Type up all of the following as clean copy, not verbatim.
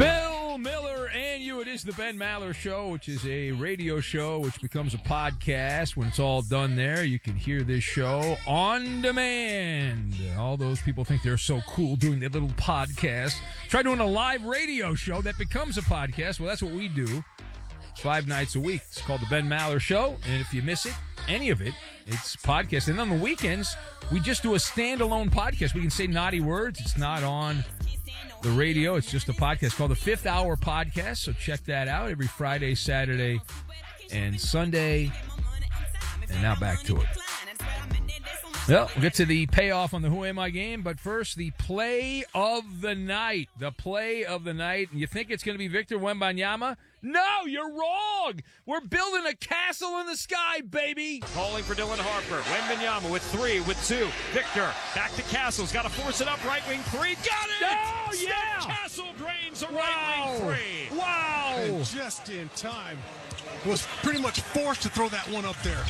Bill Miller and you. It is the Ben Maller Show, which is a radio show which becomes a podcast. When it's all done there, you can hear this show on demand. All those people think they're so cool doing their little podcast. Try doing a live radio show that becomes a podcast. Well, that's what we do 5 nights a week. It's called the Ben Maller Show. And if you miss it, any of it, it's podcast. And on the weekends, we just do a standalone podcast. We can say naughty words. It's not on the radio. It's just a podcast called the Fifth Hour Podcast. So check that out every Friday, Saturday, and Sunday. And now back to it. Well, we'll get to the payoff on the Who Am I game, but first, the play of the night. The play of the night. And you think it's going to be Victor Wembanyama? No, you're wrong. We're building a castle in the sky, baby. Calling for Dylan Harper. Wembanyama with 3, with 2. Victor back to Castle's. Got to force it up. Right wing 3. Got it! Oh, yeah! Castle drains a right wing 3. Wow! And just in time. Was pretty much forced to throw that one up there.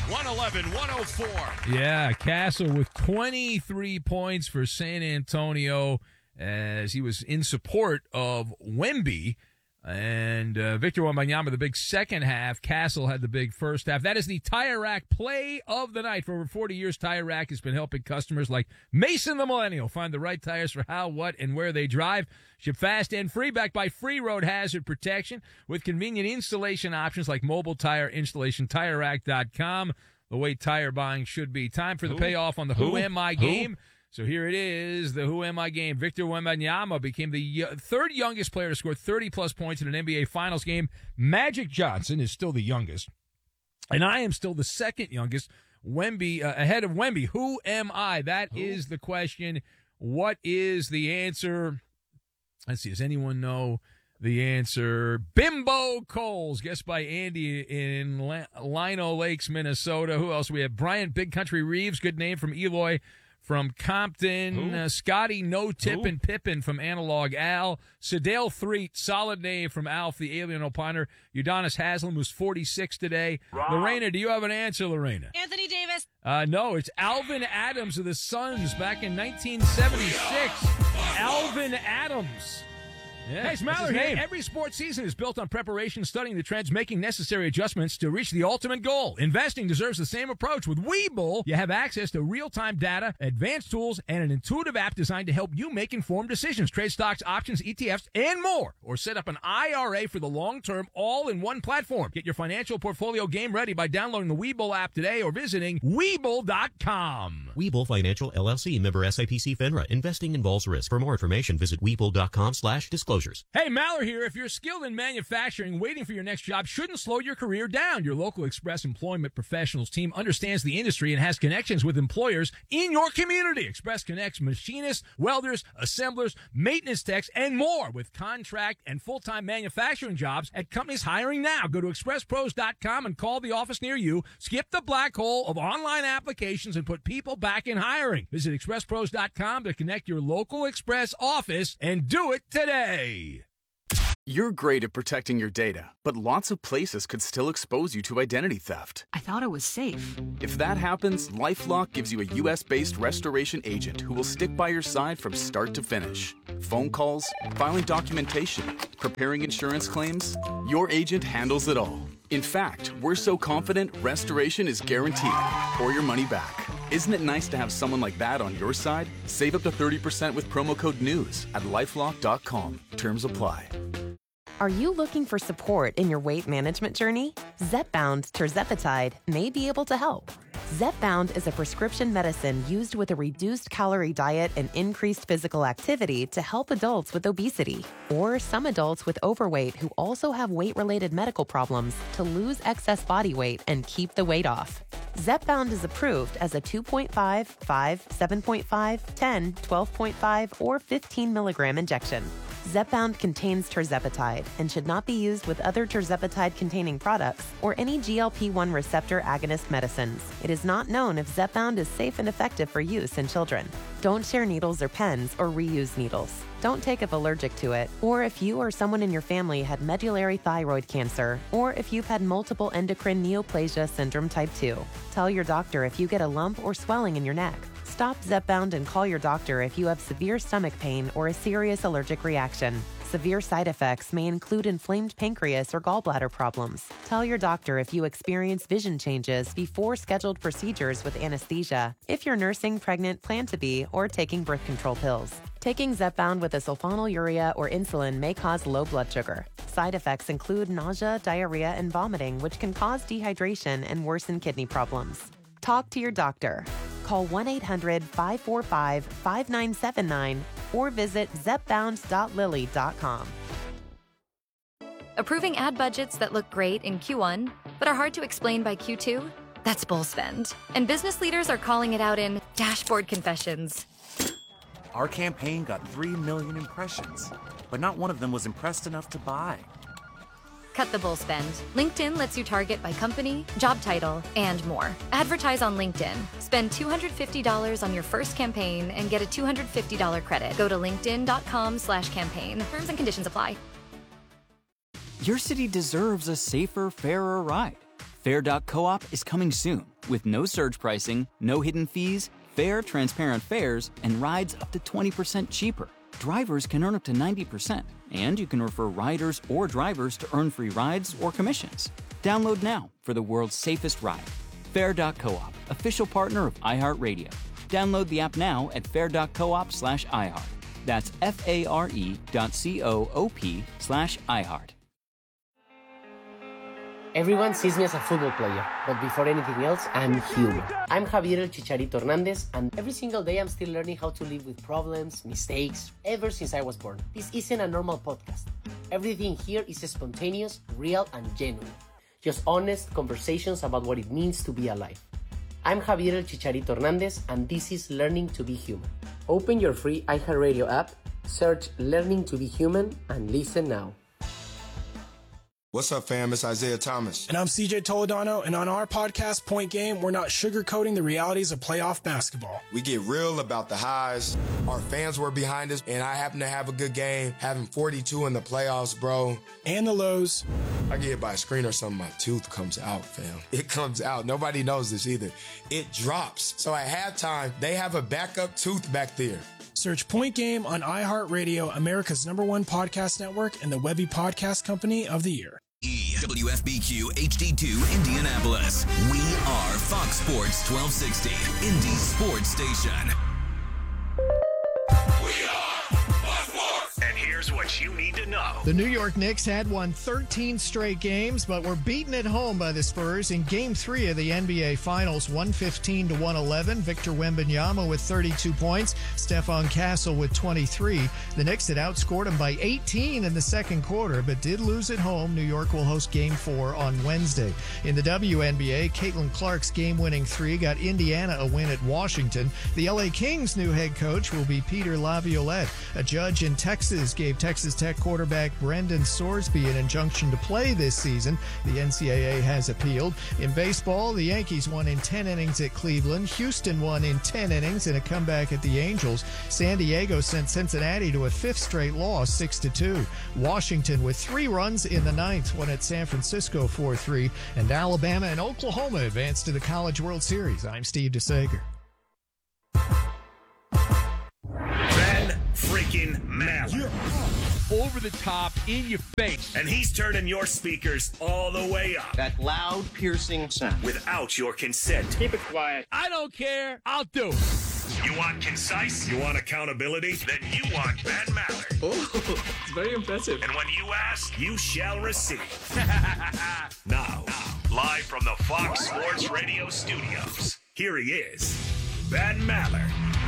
111-104. Yeah, Castle with 23 points for San Antonio as he was in support of Wemby. And Victor Wembanyama, the big second half. Castle had the big first half. That is the Tire Rack play of the night. For over 40 years, Tire Rack has been helping customers like Mason the Millennial find the right tires for how, what, and where they drive. Ship fast and free, backed by free road hazard protection with convenient installation options like mobile tire installation. TireRack.com, the way tire buying should be. Time for the payoff on the Who Am I game. So here it is, the Who Am I game. Victor Wembanyama became the third youngest player to score 30-plus points in an NBA Finals game. Magic Johnson is still the youngest, and I am still the second youngest. Wemby ahead of Wemby. Who am I? That is the question. What is the answer? Let's see. Does anyone know the answer? Bimbo Coles, guessed by Andy in Lino Lakes, Minnesota. Who else? We have Brian Big Country Reeves, good name from Eloy. From Compton, Scotty No Tip and Pippin from Analog Al, Sedale Threet, solid name from Alf, the Alien Opiner, Udonis Haslam, who's 46 today. Wrong. Lorena, do you have an answer, Lorena? Anthony Davis. No, it's Alvin Adams of the Suns back in 1976. Alvin Adams. Yeah, hey, it's Maller here. Every sports season is built on preparation, studying the trends, making necessary adjustments to reach the ultimate goal. Investing deserves the same approach. With Webull, you have access to real-time data, advanced tools, and an intuitive app designed to help you make informed decisions. Trade stocks, options, ETFs, and more. Or set up an IRA for the long-term, all-in-one platform. Get your financial portfolio game ready by downloading the Webull app today or visiting Webull.com. Webull Financial LLC, member SIPC FINRA. Investing involves risk. For more information, visit Webull.com/disclosures. Hey, Maller here. If you're skilled in manufacturing, waiting for your next job shouldn't slow your career down. Your local Express Employment Professionals team understands the industry and has connections with employers in your community. Express connects machinists, welders, assemblers, maintenance techs, and more with contract and full-time manufacturing jobs at companies hiring now. Go to expresspros.com and call the office near you. Skip the black hole of online applications and put people back in hiring. Visit expresspros.com to connect your local Express office and do it today. You're great at protecting your data, but lots of places could still expose you to identity theft. I thought it was safe. If that happens, LifeLock gives you a U.S.-based restoration agent who will stick by your side from start to finish. Phone calls, filing documentation, preparing insurance claims, your agent handles it all. In fact, we're so confident restoration is guaranteed or your money back. Isn't it nice to have someone like that on your side? Save up to 30% with promo code NEWS at LifeLock.com. Terms apply. Are you looking for support in your weight management journey? Zepbound tirzepatide may be able to help. Zepbound is a prescription medicine used with a reduced calorie diet and increased physical activity to help adults with obesity or some adults with overweight who also have weight-related medical problems to lose excess body weight and keep the weight off. Zepbound is approved as a 2.5, 5, 7.5, 10, 12.5, or 15 milligram injection. Zepbound contains tirzepatide and should not be used with other tirzepatide-containing products or any GLP-1 receptor agonist medicines. It is not known if Zepbound is safe and effective for use in children. Don't share needles or pens or reuse needles. Don't take if allergic to it, or if you or someone in your family had medullary thyroid cancer, or if you've had multiple endocrine neoplasia syndrome type 2. Tell your doctor if you get a lump or swelling in your neck. Stop Zepbound and call your doctor if you have severe stomach pain or a serious allergic reaction. severe side effects may include inflamed pancreas or gallbladder problems. Tell your doctor if you experience vision changes before scheduled procedures with anesthesia, if you're nursing, pregnant, plan to be, or taking birth control pills. Taking Zepbound with a sulfonylurea or insulin may cause low blood sugar. Side effects include nausea, diarrhea, and vomiting, which can cause dehydration and worsen kidney problems. Talk to your doctor. Call 1-800-545-5979 or visit zepbound.lilly.com. Approving ad budgets that look great in Q1, but are hard to explain by Q2? That's bull spend. And business leaders are calling it out in dashboard confessions. Our campaign got 3 million impressions, but not one of them was impressed enough to buy. Cut the bull spend. LinkedIn lets you target by company, job title, and more. Advertise on LinkedIn. Spend $250 on your first campaign and get a $250 credit. Go to linkedin.com/campaign. Terms and conditions apply. Your city deserves a safer, fairer ride. Fair.coop is coming soon with no surge pricing, no hidden fees, fair, transparent fares, and rides up to 20% cheaper. Drivers can earn up to 90%, and you can refer riders or drivers to earn free rides or commissions. Download now for the world's safest ride. Fair.coop, official partner of iHeartRadio. Download the app now at fair.coop/iHeart. That's FARE.coop/iHeart. Everyone sees me as a football player, but before anything else, I'm human. I'm Javier El Chicharito Hernandez, and every single day I'm still learning how to live with problems, mistakes, ever since I was born. This isn't a normal podcast. Everything here is spontaneous, real, and genuine. Just honest conversations about what it means to be alive. I'm Javier El Chicharito Hernandez, and this is Learning to be Human. Open your free iHeartRadio app, search Learning to be Human, and listen now. What's up, fam? It's Isaiah Thomas. And I'm CJ Toledano, and on our podcast, Point Game, we're not sugarcoating the realities of playoff basketball. We get real about the highs. Our fans were behind us, and I happen to have a good game, having 42 in the playoffs, bro. And the lows. I get hit by a screen or something, my tooth comes out, fam. It comes out. Nobody knows this either. It drops. So at halftime, they have a backup tooth back there. Search Point Game on iHeartRadio, America's #1 podcast network, and the Webby Podcast Company of the Year. WFBQ HD2 Indianapolis. We are Fox Sports 1260, Indy Sports Station. We are Fox Sports. And here's what you need to know. The New York Knicks had won 13 straight games, but were beaten at home by the Spurs in Game 3 of the NBA Finals, 115-111. Victor Wembanyama with 32 points, Stephon Castle with 23. The Knicks had outscored them by 18 in the second quarter, but did lose at home. New York will host Game 4 on Wednesday. In the WNBA, Caitlin Clark's game-winning three got Indiana a win at Washington. The LA Kings' new head coach will be Peter Laviolette. A judge in Texas gave Texas Tech quarterback Brendan Sorsby an injunction to play this season. The NCAA has appealed. In baseball, the Yankees won in 10 innings at Cleveland. Houston won in 10 innings in a comeback at the Angels. San Diego sent Cincinnati to a fifth straight loss, 6-2. Washington, with 3 runs in the ninth, won at San Francisco 4-3. And Alabama and Oklahoma advanced to the College World Series. I'm Steve DeSager. Ben freaking Maller. Over the top, in your face. And he's turning your speakers all the way up. That loud, piercing sound. Without your consent. Keep it quiet. I don't care. I'll do it. You want concise? You want accountability? Then you want Ben Maller. Oh, it's very impressive. And when you ask, you shall receive. Now, live from the Fox Sports Radio studios, here he is, Ben Maller.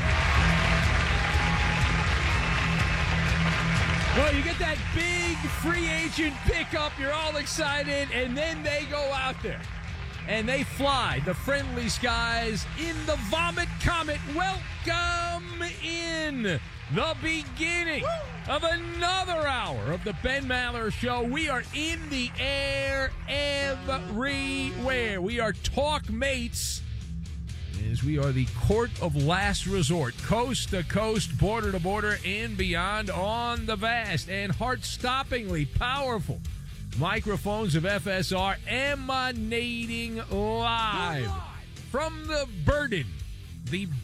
Well, you get that big free agent pickup, you're all excited, and then they go out there and they fly the friendly skies in the Vomit Comet. Welcome in the beginning of another hour of the Ben Maller Show. We are in the air everywhere. We are talk mates. As we are the court of last resort, coast to coast, border to border, and beyond on the vast and heart-stoppingly powerful microphones of FSR emanating live from the burden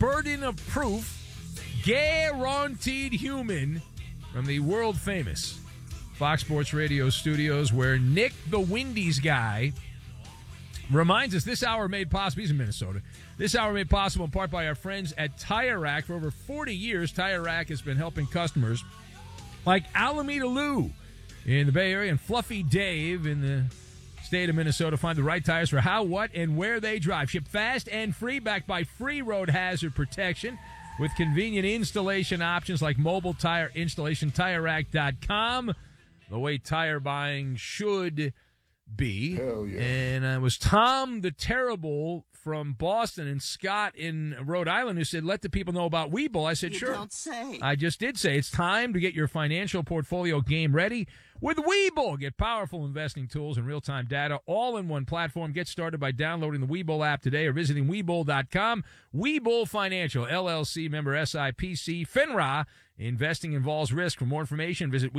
of proof, guaranteed human, from the world-famous Fox Sports Radio studios, where Nick the Windies guy reminds us this hour made possible. He's in Minnesota. This hour made possible in part by our friends at Tire Rack. For over 40 years, Tire Rack has been helping customers like Alameda Lou in the Bay Area and Fluffy Dave in the state of Minnesota find the right tires for how, what, and where they drive. Ship fast and free, backed by free road hazard protection with convenient installation options like mobile tire installation. TireRack.com, the way tire buying should be. Hell yeah. And it was Tom the Terrible from Boston and Scott in Rhode Island who said, let the people know about Webull. I said, sure. Don't say. I just did say it's time to get your financial portfolio game ready with Webull. Get powerful investing tools and real-time data all in one platform. Get started by downloading the Webull app today or visiting Webull.com. Webull Financial, LLC, member SIPC, FINRA. Investing involves risk. For more information, visit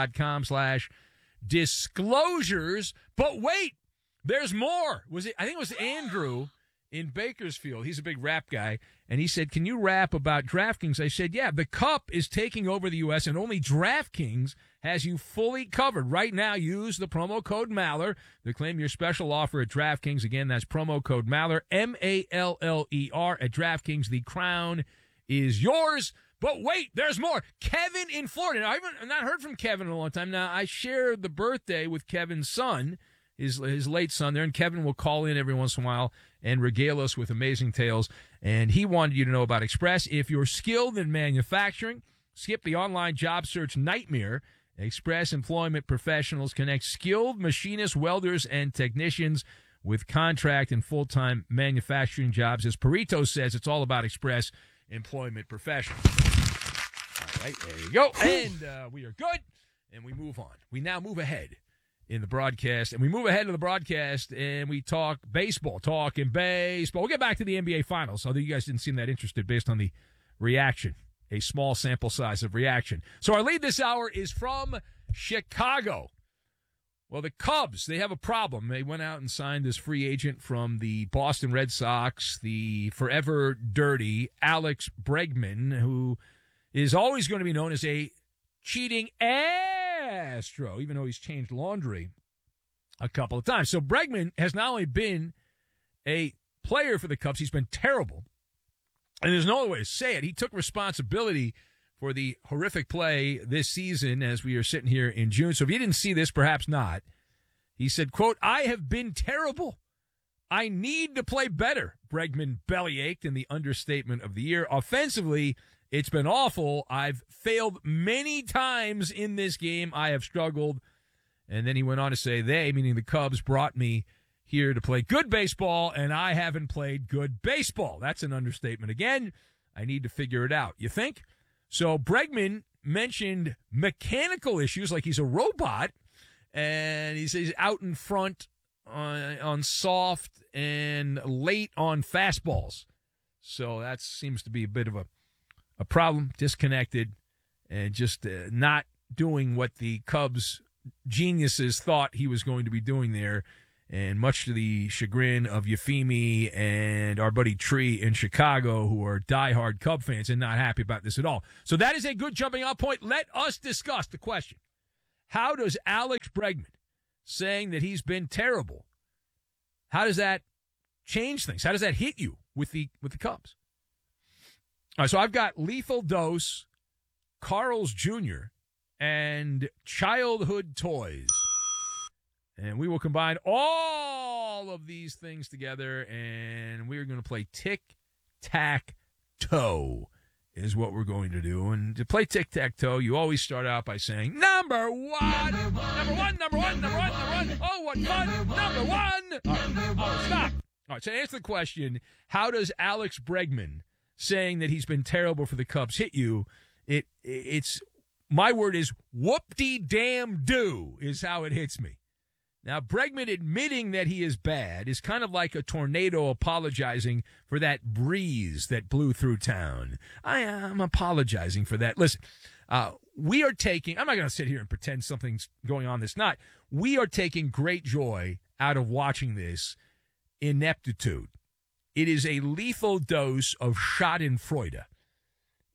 Webull.com/disclosures. But wait, there's more. I think it was Andrew in Bakersfield. He's a big rap guy. And he said, can you rap about DraftKings? I said, yeah, the Cup is taking over the U.S. and only DraftKings has you fully covered. Right now, use the promo code Maller to claim your special offer at DraftKings. Again, that's promo code Maller, M-A-L-L-E-R at DraftKings. The crown is yours. But wait, there's more. Kevin in Florida. Now, I've not heard from Kevin in a long time. Now, I share the birthday with Kevin's son, his late son there, and Kevin will call in every once in a while and regale us with amazing tales. And he wanted you to know about Express. If you're skilled in manufacturing, skip the online job search nightmare. Express Employment Professionals connect skilled machinists, welders, and technicians with contract and full-time manufacturing jobs. As Pareto says, it's all about Express Employment Professionals. All right, there you go. And we are good, and we move on. We now move ahead in the broadcast, and we move ahead to the broadcast, and we talk baseball. Talking baseball. We'll get back to the NBA Finals, although you guys didn't seem that interested based on the reaction, a small sample size of reaction. So our lead this hour is from Chicago. Well, the Cubs, they have a problem. They went out and signed this free agent from the Boston Red Sox, the forever dirty Alex Bregman, who is always going to be known as a cheating Astro, even though he's changed laundry a couple of times. So Bregman has not only been a player for the Cubs, he's been terrible. And there's no other way to say it. He took responsibility for the horrific play this season as we are sitting here in June. So if you didn't see this, perhaps not. He said, quote, I have been terrible. I need to play better. Bregman bellyached in the understatement of the year. Offensively, it's been awful. I've failed many times in this game. I have struggled. And then he went on to say, they, meaning the Cubs, brought me here to play good baseball, and I haven't played good baseball. That's an understatement again. I need to figure it out. You think? So Bregman mentioned mechanical issues, like he's a robot, and he says he's out in front on soft and late on fastballs. So that seems to be a bit of a problem, disconnected, and just not doing what the Cubs geniuses thought he was going to be doing there. And much to the chagrin of Yefimi and our buddy Tree in Chicago, who are diehard Cub fans and not happy about this at all. So that is a good jumping off point. Let us discuss the question. How does Alex Bregman saying that he's been terrible, how does that change things? How does that hit you with the Cubs? All right, so I've got Lethal Dose, Carl's Jr., and Childhood Toys. And we will combine all of these things together, and we're going to play tic-tac-toe is what we're going to do. And to play tic-tac-toe, you always start out by saying, number one. Oh, what fun. Number one. Oh, stop. All right, so to answer the question, how does Alex Bregman saying that he's been terrible for the Cubs hit you? It's my word is whoop-de-damn-do is how it hits me. Now, Bregman admitting that he is bad is kind of like a tornado apologizing for that breeze that blew through town. I'm apologizing for that. Listen, we are taking, I'm not going to sit here and pretend something's going on that's not. We are taking great joy out of watching this ineptitude. It is a lethal dose of Schadenfreude.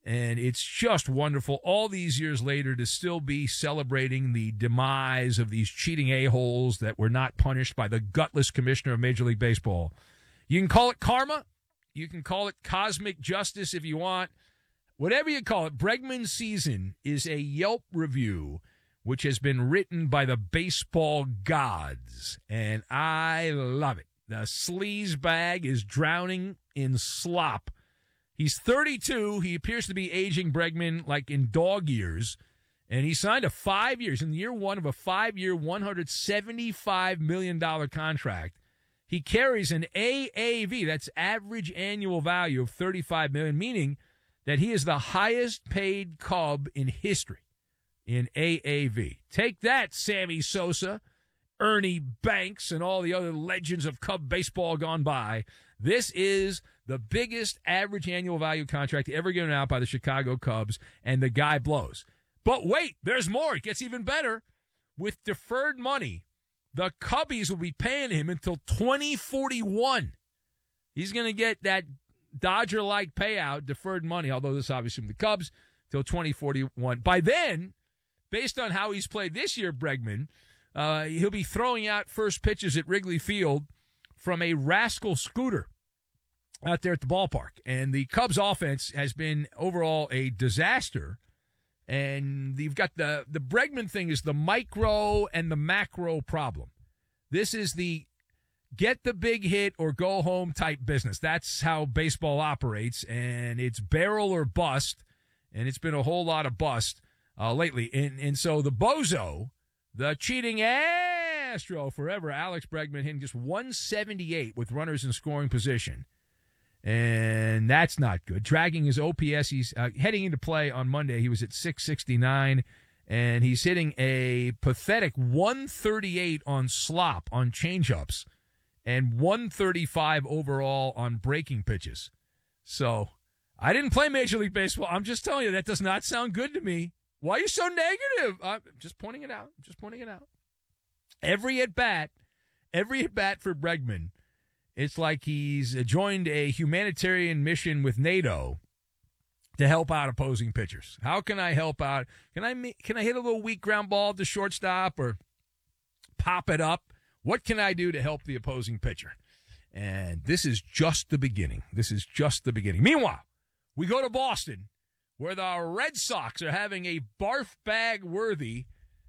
And it's just wonderful all these years later to still be celebrating the demise of these cheating a-holes that were not punished by the gutless commissioner of Major League Baseball. You can call it karma. You can call it cosmic justice if you want. Whatever you call it, Bregman's season is a Yelp review which has been written by the baseball gods, and I love it. The sleaze bag is drowning in slop. He's 32. He appears to be aging Bregman like in dog years, and he signed a 5 years, in year one of a 5-year, $175 million contract. He carries an AAV, that's average annual value, of $35 million, meaning that he is the highest paid Cub in history in AAV. Take that, Sammy Sosa, Ernie Banks, and all the other legends of Cub baseball gone by. This is the biggest average annual value contract ever given out by the Chicago Cubs, and the guy blows. But wait, there's more. It gets even better. With deferred money, the Cubbies will be paying him until 2041. He's going to get that Dodger-like payout, deferred money, although this obviously from the Cubs, till 2041. By then, based on how he's played this year, Bregman, he'll be throwing out first pitches at Wrigley Field from a rascal scooter out there at the ballpark. And the Cubs offense has been overall a disaster. And you've got the Bregman thing is the micro and the macro problem. This is the get the big hit or go home type business. That's how baseball operates, and it's barrel or bust, and it's been a whole lot of bust lately. And so the bozo, the cheating Astro forever, Alex Bregman, hitting just 178 with runners in scoring position. And that's not good. Dragging his OPS, he's heading into play on Monday. He was at 669, and he's hitting a pathetic 138 on slop on changeups and 135 overall on breaking pitches. So I didn't play Major League Baseball. I'm just telling you, that does not sound good to me. Why are you so negative? I'm just pointing it out. Every at-bat for Bregman, it's like he's joined a humanitarian mission with NATO to help out opposing pitchers. How can I help out? Can I hit a little weak ground ball to shortstop or pop it up? What can I do to help the opposing pitcher? And this is just the beginning. Meanwhile, we go to Boston, where the Red Sox are having a barf bag-worthy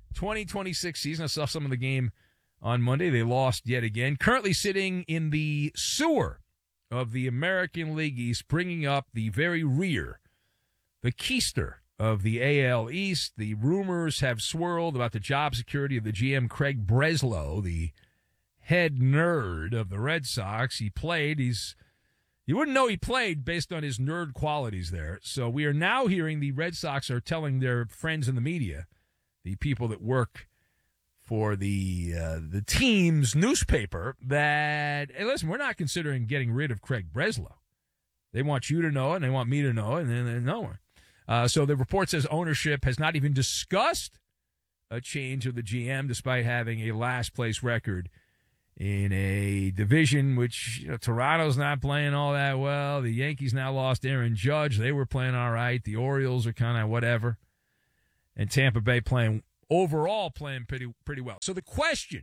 2026 season. I saw some of the game on Monday. They lost yet again. Currently sitting in the sewer of the American League East, bringing up the very rear, the keister of the AL East. The rumors have swirled about the job security of the GM Craig Breslow, the head nerd of the Red Sox. He played. You wouldn't know he played based on his nerd qualities there. So we are now hearing the Red Sox are telling their friends in the media, the people that work for the team's newspaper, that, hey, listen, we're not considering getting rid of Craig Breslow. They want you to know it, and they want me to know it, and then no one. So the report says ownership has not even discussed a change of the GM, despite having a last-place record in a division which, Toronto's not playing all that well. The Yankees now lost Aaron Judge. They were playing all right. The Orioles are kind of whatever. And Tampa Bay overall playing pretty well. So the question,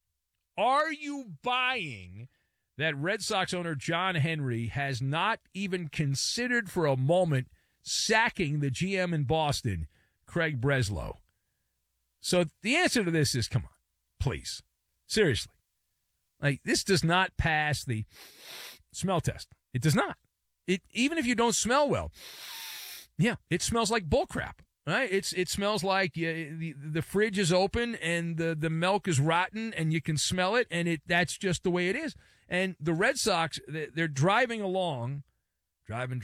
are you buying that Red Sox owner John Henry has not even considered for a moment sacking the GM in Boston, Craig Breslow? So the answer to this is, come on, please. Seriously. Like, this does not pass the smell test. It does not. Even if you don't smell well, yeah, it smells like bullcrap. Right? It smells like the fridge is open and the milk is rotten and you can smell it, and that's just the way it is. And the Red Sox, they're driving along, driving,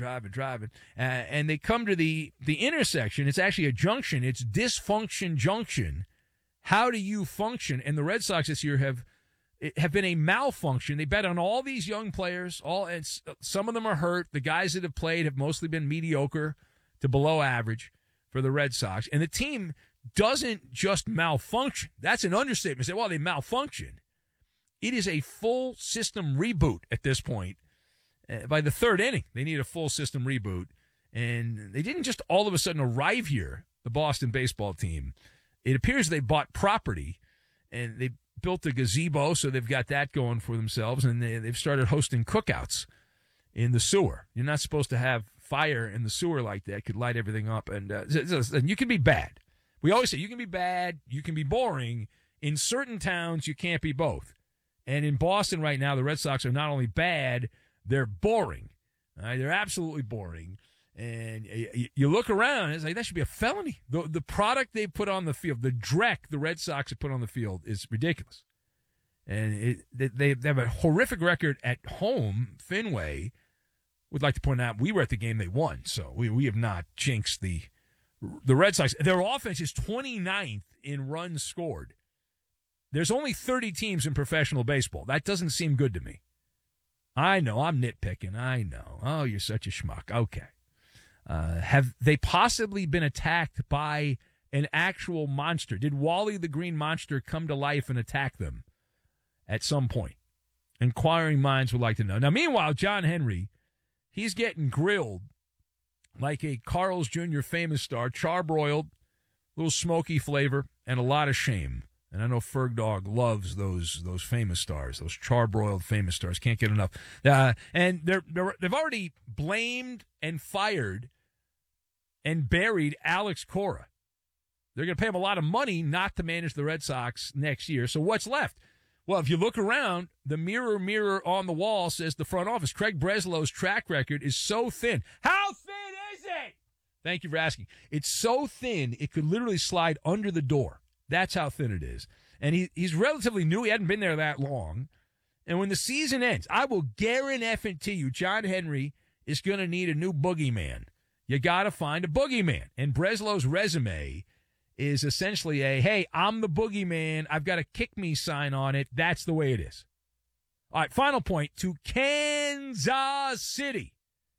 and they come to the intersection. It's actually a junction. It's Dysfunction Junction. How do you function? And the Red Sox this year have been a malfunction. They bet on all these young players. And some of them are hurt. The guys that have played have mostly been mediocre to below average for the Red Sox. And the team doesn't just malfunction. That's an understatement. Say, well, they malfunction. It is a full system reboot at this point. By the third inning, they need a full system reboot. And they didn't just all of a sudden arrive here, the Boston baseball team. It appears they bought property, and they built a gazebo, so they've got that going for themselves, and they've started hosting cookouts in the sewer. You're not supposed to have fire in the sewer like that. It could light everything up, and you can be bad. We always say you can be bad, you can be boring. In certain towns, you can't be both. And in Boston right now, the Red Sox are not only bad, they're boring. They're absolutely boring. And you look around, it's like that should be a felony. The product they put on the field, the dreck the Red Sox have put on the field is ridiculous. And they have a horrific record at home. Fenway, would like to point out, we were at the game they won, so we have not jinxed the Red Sox. Their offense is 29th in runs scored. There's only 30 teams in professional baseball. That doesn't seem good to me. I know, I'm nitpicking. I know. Oh, you're such a schmuck. Okay. Have they possibly been attacked by an actual monster? Did Wally the Green Monster come to life and attack them at some point? Inquiring minds would like to know. Now, meanwhile, John Henry, he's getting grilled like a Carl's Jr. famous star, charbroiled, little smoky flavor, and a lot of shame. And I know Ferg Dog loves those famous stars, those charbroiled famous stars. Can't get enough. And they've already blamed and fired and buried Alex Cora. They're going to pay him a lot of money not to manage the Red Sox next year. So what's left? Well, if you look around, the mirror on the wall says the front office. Craig Breslow's track record is so thin. How thin is it? Thank you for asking. It's so thin, it could literally slide under the door. That's how thin it is. And he's relatively new. He hadn't been there that long. And when the season ends, I will guarantee you, John Henry is going to need a new boogeyman. You got to find a boogeyman. And Breslow's resume is essentially hey, I'm the boogeyman. I've got a kick me sign on it. That's the way it is. All right, final point to Kansas City.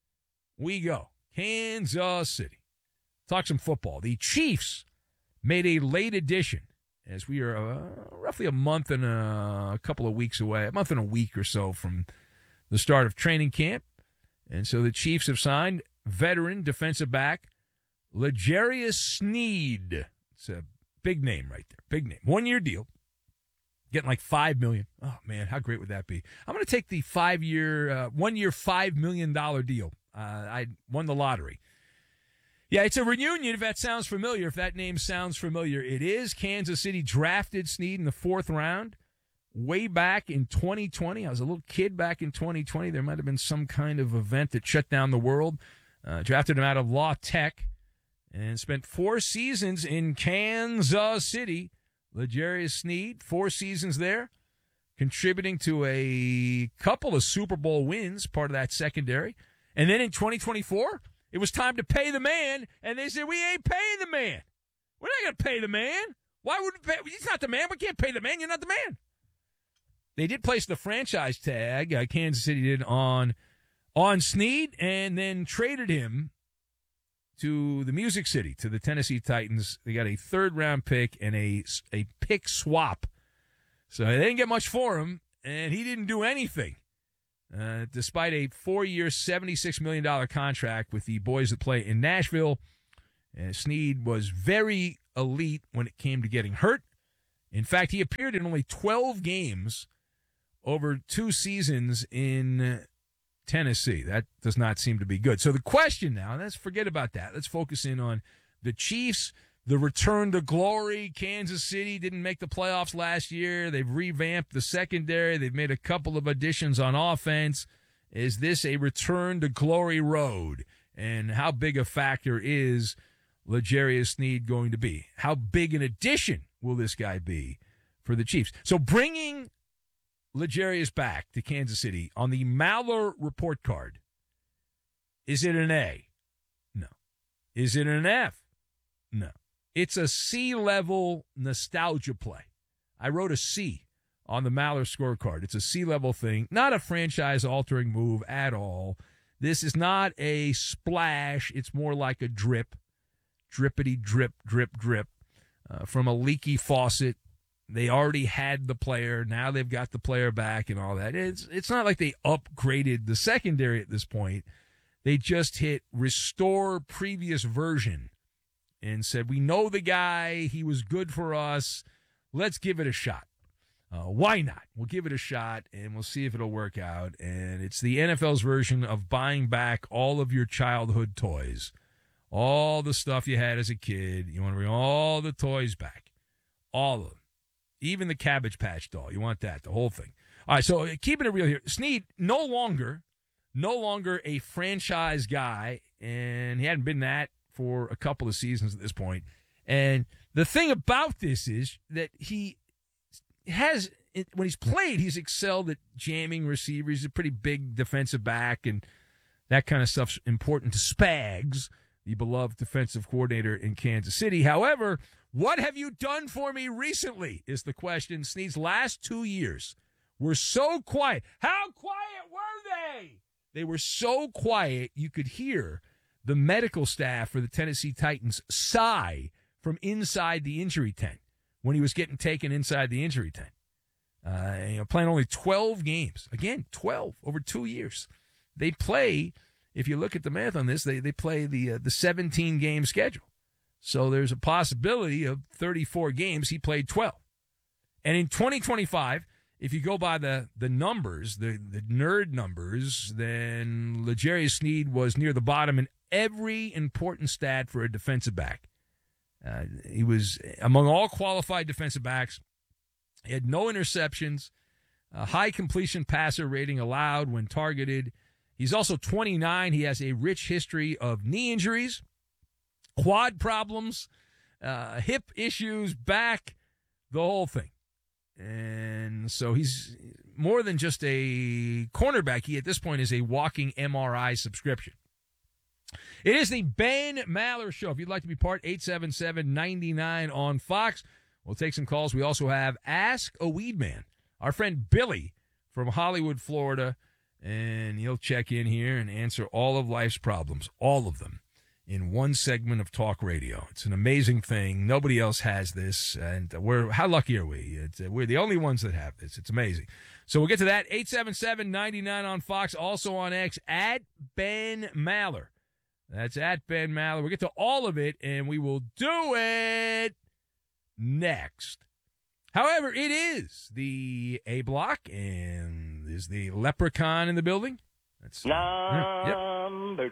We go. Kansas City. Talk some football. The Chiefs made a late addition as we are roughly a month and a couple of weeks away, a month and a week or so from the start of training camp. And so the Chiefs have signed veteran defensive back L'Jarius Sneed. It's a big name right there. Big name. 1-year deal. Getting like $5 million. Oh, man, how great would that be? I'm going to take the 1-year, $5 million deal. I won the lottery. Yeah, it's a reunion, if that sounds familiar. If that name sounds familiar, it is. Kansas City drafted Sneed in the 4th round way back in 2020. I was a little kid back in 2020. There might have been some kind of event that shut down the world. Drafted him out of La Tech and spent 4 seasons in Kansas City. L'Jarius Sneed, 4 seasons there, contributing to a couple of Super Bowl wins, part of that secondary. And then in 2024, it was time to pay the man, and they said, we ain't paying the man. We're not going to pay the man. Why would we pay? He's not the man. We can't pay the man. You're not the man. They did place the franchise tag, Kansas City did, on Sneed, and then traded him to the Music City, to the Tennessee Titans. They got a 3rd-round pick and a pick swap. So they didn't get much for him, and he didn't do anything. Despite a 4-year, $76 million contract with the boys that play in Nashville, Sneed was very elite when it came to getting hurt. In fact, he appeared in only 12 games over 2 seasons in Tennessee. That does not seem to be good. So the question now, let's forget about that. Let's focus in on the Chiefs, the return to glory. Kansas City didn't make the playoffs last year. They've revamped the secondary. They've made a couple of additions on offense. Is this a return to glory road? And how big a factor is L'Jarius Sneed going to be? How big an addition will this guy be for the Chiefs? So bringing L'Jarius back to Kansas City on the Maller report card, is it an A? No. Is it an F? No. It's a C-level nostalgia play. I wrote a C on the Maller scorecard. It's a C-level thing, not a franchise-altering move at all. This is not a splash. It's more like a drip. Drippity, drip, drip, drip from a leaky faucet. They already had the player. Now they've got the player back and all that. It's not like they upgraded the secondary at this point. They just hit restore previous version and said, we know the guy. He was good for us. Let's give it a shot. Why not? We'll give it a shot, and we'll see if it'll work out. And it's the NFL's version of buying back all of your childhood toys. All the stuff you had as a kid. You want to bring all the toys back. All of them. Even the Cabbage Patch doll. You want that, the whole thing. All right, so keeping it real here. Snead, no longer a franchise guy, and he hadn't been that for a couple of seasons at this point. And the thing about this is that he has, when he's played, he's excelled at jamming receivers. He's a pretty big defensive back, and that kind of stuff's important to Spags, the beloved defensive coordinator in Kansas City. However, what have you done for me recently is the question. Snead's last 2 years were so quiet. How quiet were they? They were so quiet you could hear the medical staff for the Tennessee Titans sigh from inside the injury tent when he was getting taken inside the injury tent. Playing only 12 games. Again, 12 over 2 years. They play, if you look at the math on this, they play the 17-game schedule. So there's a possibility of 34 games. He played 12. And in 2025, if you go by the numbers, the nerd numbers, then L'Jarius Sneed was near the bottom in every important stat for a defensive back. He was among all qualified defensive backs. He had no interceptions, a high completion passer rating allowed when targeted. He's also 29. He has a rich history of knee injuries, quad problems, hip issues, back, the whole thing. And so he's more than just a cornerback. He, at this point, is a walking MRI subscription. It is the Ben Maller Show. If you'd like to be part, 877-99 on Fox. We'll take some calls. We also have Ask a Weed Man, our friend Billy from Hollywood, Florida, and he'll check in here and answer all of life's problems, all of them, in one segment of talk radio. It's an amazing thing. Nobody else has this, and how lucky are we? We're the only ones that have this. It's amazing. So we'll get to that. 877-99 on Fox, also on X, at Ben Maller. That's at Ben Maller. We'll get to all of it, and we will do it next. However, it is the A Block, and is the Leprechaun in the building? That's number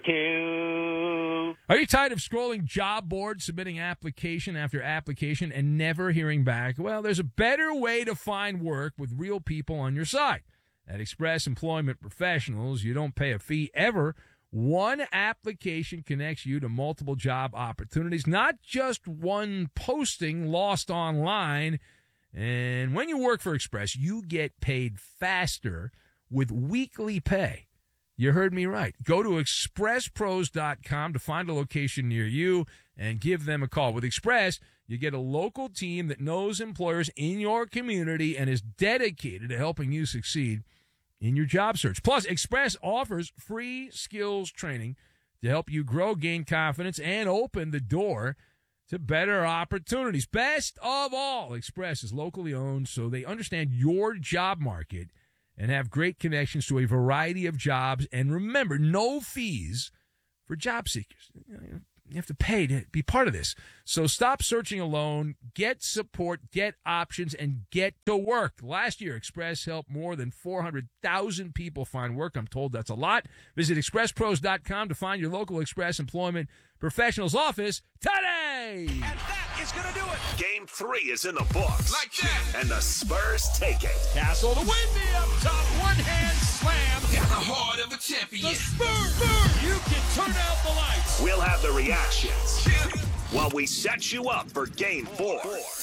two. Are you tired of scrolling job boards, submitting application after application, and never hearing back? Well, there's a better way to find work with real people on your side. At Express Employment Professionals, you don't pay a fee ever. One application connects you to multiple job opportunities, not just one posting lost online. And when you work for Express, you get paid faster with weekly pay. You heard me right. Go to expresspros.com to find a location near you and give them a call. With Express, you get a local team that knows employers in your community and is dedicated to helping you succeed in your job search. Plus, Express offers free skills training to help you grow, gain confidence, and open the door to better opportunities. Best of all, Express is locally owned, so they understand your job market and have great connections to a variety of jobs. And remember, no fees for job seekers. You have to pay to be part of this. So stop searching alone. Get support, get options, and get to work. Last year, Express helped more than 400,000 people find work. I'm told that's a lot. Visit expresspros.com to find your local Express Employment Professionals office today. And that is going to do it. Game 3 is in the books. Like that. And the Spurs take it. Castle to Wemby up top. One-hand slam. Got the heart of a champion. The Spurs. You can turn out the lights. We'll have the reactions while we set you up for Game 4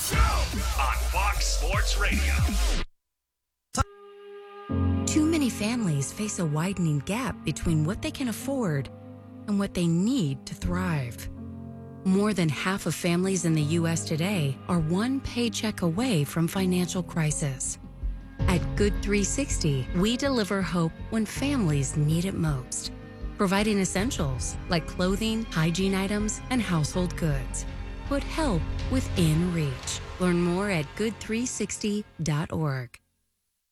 on Fox Sports Radio. Too many families face a widening gap between what they can afford and what they need to thrive. More than half of families in the U.S. today are one paycheck away from financial crisis. At Good 360, we deliver hope when families need it most, providing essentials like clothing, hygiene items, and household goods. Put help within reach. Learn more at good360.org.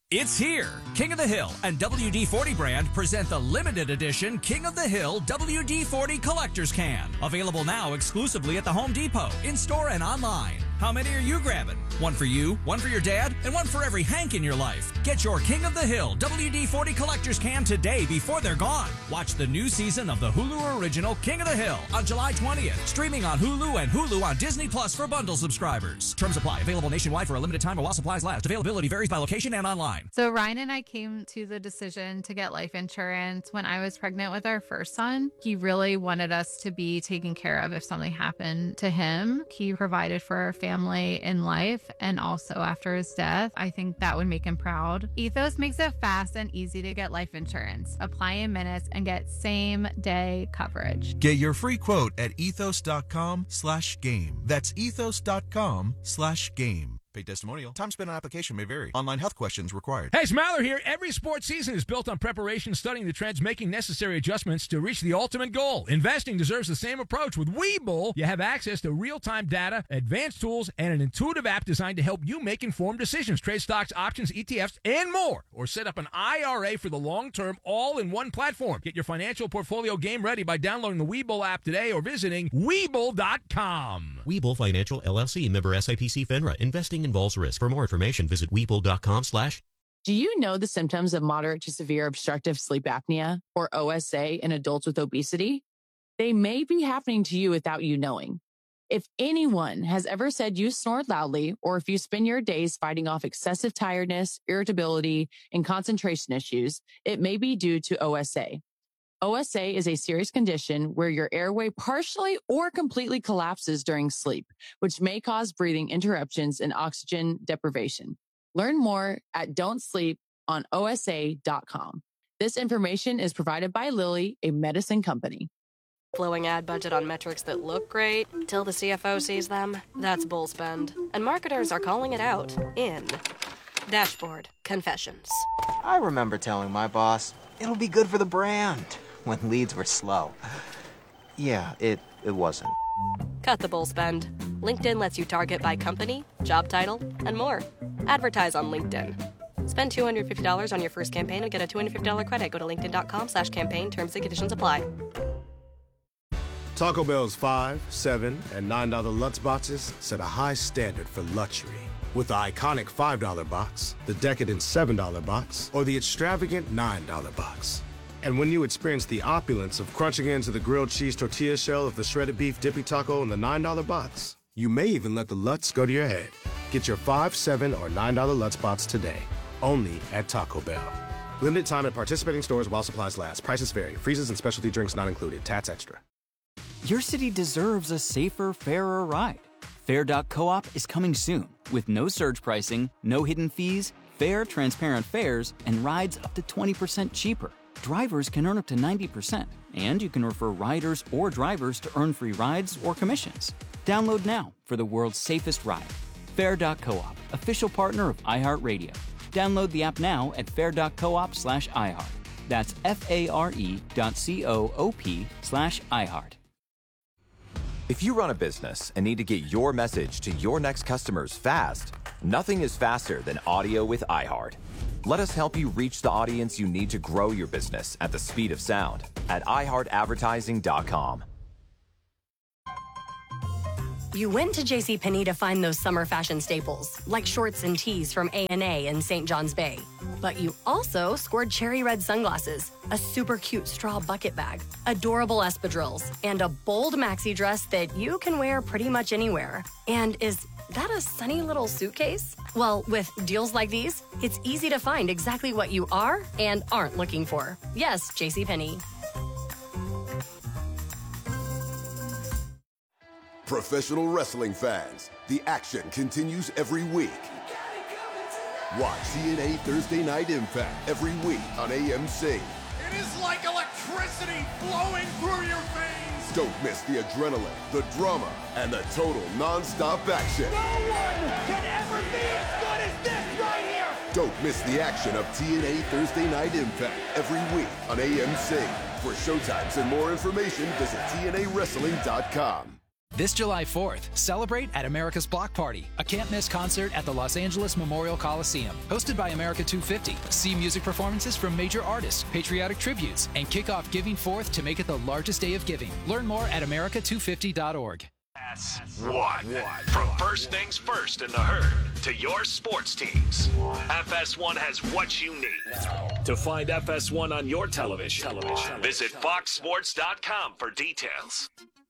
It's here. King of the Hill and WD-40 brand present the limited edition King of the Hill WD-40 Collector's Can. Available now exclusively at the Home Depot, in-store and online. How many are you grabbing? One for you, one for your dad, and one for every Hank in your life. Get your King of the Hill WD-40 Collector's Can today before they're gone. Watch the new season of the Hulu original King of the Hill on July 20th. Streaming on Hulu and Hulu on Disney Plus for bundle subscribers. Terms apply. Available nationwide for a limited time while supplies last. Availability varies by location and online. So Ryan and I came to the decision to get life insurance when I was pregnant with our first son. He really wanted us to be taken care of if something happened to him. He provided for our family in life and also after his death. I think that would make him proud. Ethos makes it fast and easy to get life insurance. Apply in minutes and get same-day coverage. Get your free quote at ethos.com/game. That's ethos.com/game. Paid testimonial. Time spent on application may vary. Online health questions required. Hey, it's Maller here. Every sports season is built on preparation, studying the trends, making necessary adjustments to reach the ultimate goal. Investing deserves the same approach. With Webull, you have access to real-time data, advanced tools, and an intuitive app designed to help you make informed decisions. Trade stocks, options, ETFs, and more. Or set up an IRA for the long term, all in one platform. Get your financial portfolio game ready by downloading the Webull app today or visiting Webull.com. Webull Financial LLC, member SIPC FINRA. Investing involves risk. For more information, visit Webull.com/. Do you know the symptoms of moderate to severe obstructive sleep apnea, or OSA, in adults with obesity? They may be happening to you without you knowing. If anyone has ever said you snore loudly, or if you spend your days fighting off excessive tiredness, irritability, and concentration issues, it may be due to OSA. OSA is a serious condition where your airway partially or completely collapses during sleep, which may cause breathing interruptions and oxygen deprivation. Learn more at don'tsleeponosa.com. This information is provided by Lilly, a medicine company. Blowing ad budget on metrics that look great till the CFO sees them. That's bull spend. And marketers are calling it out in Dashboard Confessions. I remember telling my boss, it'll be good for the brand, when leads were slow. Yeah, it wasn't. Cut the bull spend. LinkedIn lets you target by company, job title, and more. Advertise on LinkedIn. Spend $250 on your first campaign and get a $250 credit. Go to linkedin.com/campaign. Terms and conditions apply. Taco Bell's $5, $7, and $9 Lutz boxes set a high standard for luxury. With the iconic $5 box, the decadent $7 box, or the extravagant $9 box. And when you experience the opulence of crunching into the grilled cheese tortilla shell of the shredded beef dippy taco in the $9 box, you may even let the Lutz go to your head. Get your $5, $7, or $9 Lutz box today, only at Taco Bell. Limited time at participating stores while supplies last. Prices vary. Freezes and specialty drinks not included. Tats extra. Your city deserves a safer, fairer ride. Fair.coop is coming soon with no surge pricing, no hidden fees, fair, transparent fares, and rides up to 20% cheaper. Drivers can earn up to 90%, and you can refer riders or drivers to earn free rides or commissions. Download now for the world's safest ride. Fair.coop, official partner of iHeartRadio. Download the app now at fair.coop/iHeart. That's FARE.coop/iHeart. If you run a business and need to get your message to your next customers fast, nothing is faster than audio with iHeart. Let us help you reach the audience you need to grow your business at the speed of sound at iHeartAdvertising.com. You went to JCPenney to find those summer fashion staples, like shorts and tees from A&A in St. John's Bay. But you also scored cherry red sunglasses, a super cute straw bucket bag, adorable espadrilles, and a bold maxi dress that you can wear pretty much anywhere. And is that a sunny little suitcase? Well, with deals like these, it's easy to find exactly what you are and aren't looking for. Yes, JCPenney. Professional wrestling fans, the action continues every week. Watch TNA Thursday Night Impact every week on AMC. It is like electricity flowing through your veins. Don't miss the adrenaline, the drama, and the total non-stop action. No one can ever be as good as this right here. Don't miss the action of TNA Thursday Night Impact every week on AMC. For showtimes and more information, visit TNAWrestling.com. This July 4th, celebrate at America's Block Party, a can't-miss concert at the Los Angeles Memorial Coliseum. Hosted by America 250, see music performances from major artists, patriotic tributes, and kick off Giving Forth to make it the largest day of giving. Learn more at america250.org. FS1. From first things first in the herd to your sports teams, FS1 has what you need. To find FS1 on your television, visit foxsports.com for details.